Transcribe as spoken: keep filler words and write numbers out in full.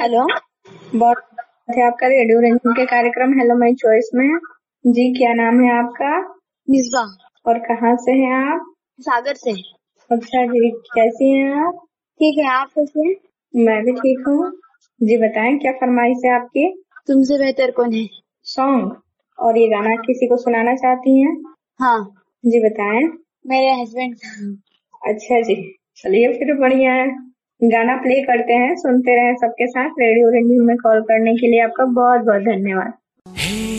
Hello. बहुत है आपका रेडियो रंजन के कार्यक्रम हेलो माय चॉइस में। जी क्या नाम है आपका? मिसबा। और कहाँ से हैं आप? सागर से। अच्छा जी, कैसी हैं आप? ठीक है, आप कैसे हैं? मैं भी ठीक हूँ। जी बताएं क्या फरमाइश है आपकी? तुमसे बेहतर कौन है सॉन्ग। और ये गाना किसी को सुनाना चाहती हैं? हाँ, जी बताएं। मेरे हस्बैंड। अच्छा जी, चलिए फिर बढ़िया है। गाना प्ले करते हैं, सुनते रहें सबके साथ। रेडियो रंजन में कॉल करने के लिए आपका बहुत बहुत धन्यवाद।